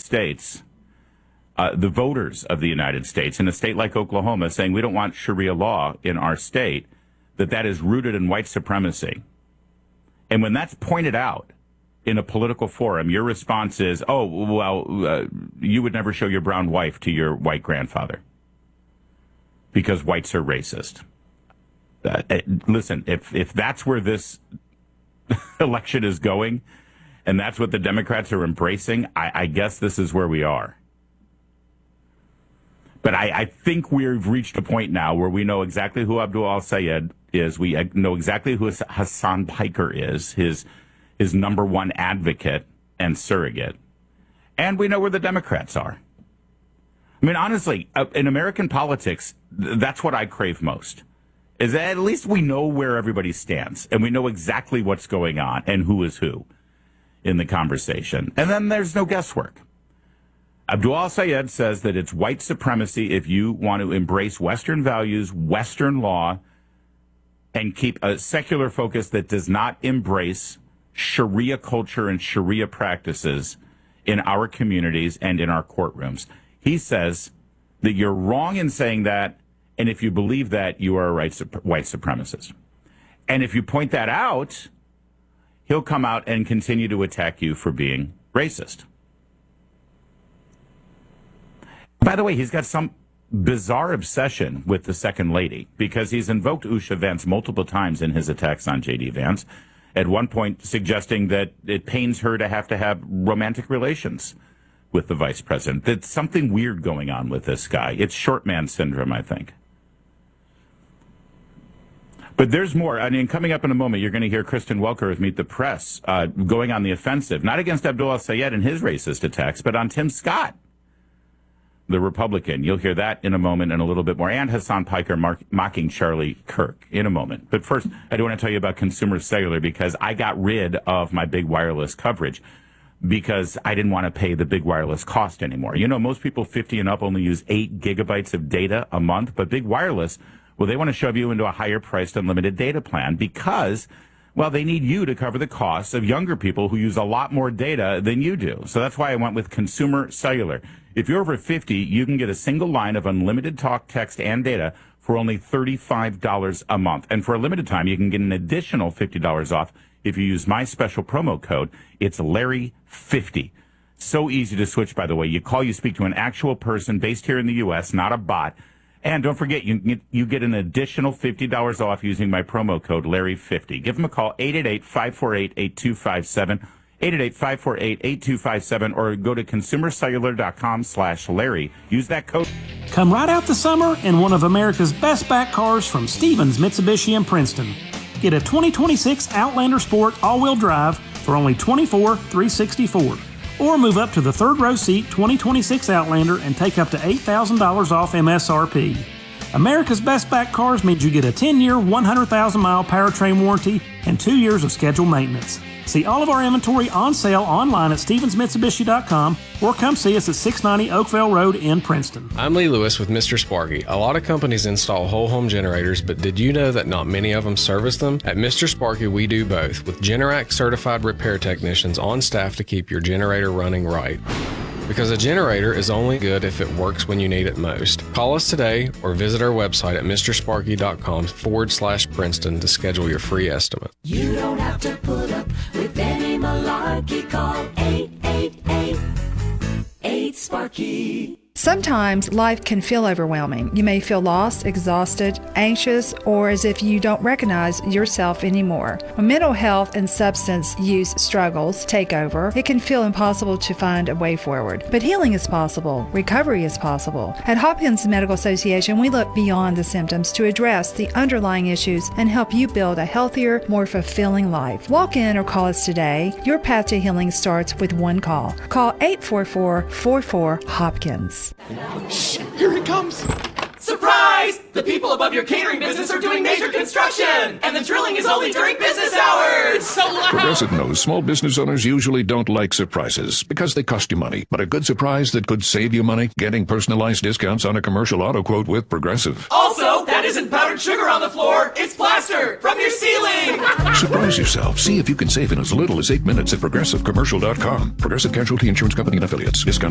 States, the voters of the United States, in a state like Oklahoma, saying we don't want Sharia law in our state, that is rooted in white supremacy. And when that's pointed out in a political forum, your response is, oh, well, you would never show your brown wife to your white grandfather because whites are racist. Listen, if that's where this election is going, and that's what the Democrats are embracing, I guess this is where we are. But I think we've reached a point now where we know exactly who Abdul al-Sayed is. We know exactly who Hassan Piker is, his number one advocate and surrogate. And we know where the Democrats are. I mean, honestly, in American politics, that's what I crave most, is that at least we know where everybody stands, and we know exactly what's going on and who is who in the conversation. And then there's no guesswork. Abdul al-Sayed says that it's white supremacy if you want to embrace Western values, Western law, and keep a secular focus that does not embrace Sharia culture and Sharia practices in our communities and in our courtrooms. He says that you're wrong in saying that, and if you believe that, you are a white supremacist. And if you point that out, he'll come out and continue to attack you for being racist. By the way, he's got some bizarre obsession with the second lady, because he's invoked Usha Vance multiple times in his attacks on J.D. Vance, at one point suggesting that it pains her to have romantic relations with the vice president. There's something weird going on with this guy. It's short man syndrome, I think. But there's more. I mean, coming up in a moment, you're going to hear Kristen Welker of Meet the Press going on the offensive, not against Abdul al-Sayed and his racist attacks, but on Tim Scott, the Republican. You'll hear that in a moment and a little bit more. And Hassan Piker mocking Charlie Kirk in a moment. But first, I do want to tell you about Consumer Cellular, because I got rid of my big wireless coverage because I didn't want to pay the big wireless cost anymore. You know, most people 50 and up only use 8 gigabytes of data a month, but big wireless, well, they want to shove you into a higher priced unlimited data plan because, well, they need you to cover the costs of younger people who use a lot more data than you do. So that's why I went with Consumer Cellular. If you're over 50, you can get a single line of unlimited talk, text, and data for only $35 a month. And for a limited time, you can get an additional $50 off if you use my special promo code. It's Larry50. So easy to switch, by the way. You speak to an actual person based here in the U.S., not a bot. And don't forget, you get an additional $50 off using my promo code Larry50. Give them a call, 888-548-8257. 888-548-8257, or go to consumercellular.com/Larry. Use that code. Come right out the summer in one of America's best back cars from Stevens Mitsubishi in Princeton. Get a 2026 Outlander Sport all-wheel drive for only $24,364. Or move up to the third row seat 2026 Outlander and take up to $8,000 off MSRP. America's best back cars means you get a 10-year, 100,000-mile powertrain warranty and 2 years of scheduled maintenance. See all of our inventory on sale online at StevensMitsubishi.com or come see us at 690 Oakville Road in Princeton. I'm Lee Lewis with Mr. Sparky. A lot of companies install whole home generators, but did you know that not many of them service them? At Mr. Sparky, we do both, with Generac certified repair technicians on staff to keep your generator running right. Because a generator is only good if it works when you need it most. Call us today or visit our website at mrsparky.com/Princeton to schedule your free estimate. You don't have to put up with any malarkey. Call 888-8-SPARKY. Sometimes life can feel overwhelming. You may feel lost, exhausted, anxious, or as if you don't recognize yourself anymore. When mental health and substance use struggles take over, it can feel impossible to find a way forward. But healing is possible. Recovery is possible. At Hopkins Medical Association, we look beyond the symptoms to address the underlying issues and help you build a healthier, more fulfilling life. Walk in or call us today. Your path to healing starts with one call. Call 844-44-HOPKINS. Shh, here it comes. Surprise! The people above your catering business are doing major construction, and the drilling is only during business hours. So loud. Progressive knows small business owners usually don't like surprises because they cost you money. But a good surprise that could save you money, getting personalized discounts on a commercial auto quote with Progressive. Also, that isn't powdered sugar on the floor. It's plaster from your ceiling. Surprise yourself. See if you can save in as little as 8 minutes at ProgressiveCommercial.com. Progressive Casualty Insurance Company and Affiliates. Discount